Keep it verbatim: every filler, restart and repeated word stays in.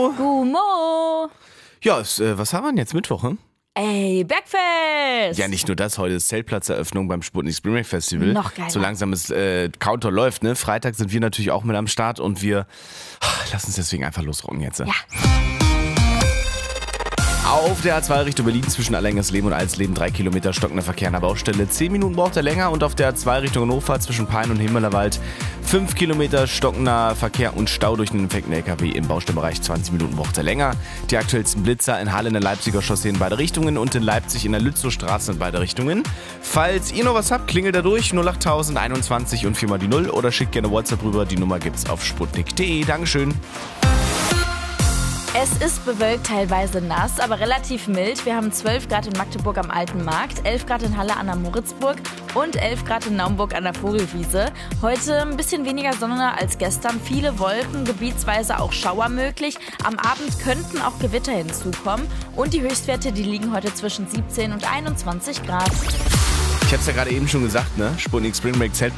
Gumo. Ja, ist, äh, was haben wir denn jetzt? Mittwoch, hm? Ey, Bergfest! Ja, nicht nur das, heute ist Zeltplatzeröffnung beim Sputnik Spring Break Festival. Noch geiler. So langsam ist äh, Counter läuft, ne? Freitag sind wir natürlich auch mit am Start und wir lass uns deswegen einfach losrocken jetzt. Ja. Auf der A zwei Richtung Berlin zwischen Allengersleben und Alsleben drei Kilometer stockender Verkehr an der Baustelle. zehn Minuten braucht er länger und auf der A zwei Richtung Hannover zwischen Pein und Himmelerwald fünf Kilometer stockender Verkehr und Stau durch einen infekten L K W im Baustellenbereich. zwanzig Minuten braucht er länger. Die aktuellsten Blitzer in Halle in der Leipziger Chaussee in beide Richtungen und in Leipzig in der Lützowstraße in beide Richtungen. Falls ihr noch was habt, klingelt da durch null achttausend einundzwanzig und viermal die null oder schickt gerne WhatsApp rüber. Die Nummer gibt's auf sputnik punkt de. Dankeschön. Es ist bewölkt, teilweise nass, aber relativ mild. Wir haben zwölf Grad in Magdeburg am Alten Markt, elf Grad in Halle an der Moritzburg und elf Grad in Naumburg an der Vogelwiese. Heute ein bisschen weniger Sonne als gestern, viele Wolken, gebietsweise auch Schauer möglich. Am Abend könnten auch Gewitter hinzukommen und die Höchstwerte, die liegen heute zwischen siebzehn und einundzwanzig Grad. Ich hab's ja gerade eben schon gesagt, ne? Sputnik Spring Break Zelt